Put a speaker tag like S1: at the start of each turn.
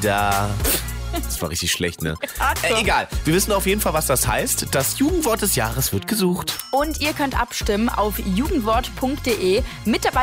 S1: da. Das war richtig schlecht, ne? Egal. Wir wissen auf jeden Fall, was das heißt. Das Jugendwort des Jahres wird gesucht.
S2: Und ihr könnt abstimmen auf jugendwort.de. Mit dabei